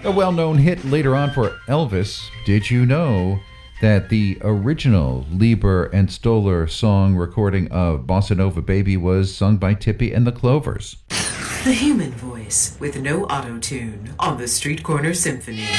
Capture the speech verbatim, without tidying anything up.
A well-known hit later on for Elvis. Did you know that the original Lieber and Stoller song recording of Bossa Nova Baby was sung by Tippy and the Clovers? The human voice with no auto-tune on the Street Corner Symphony.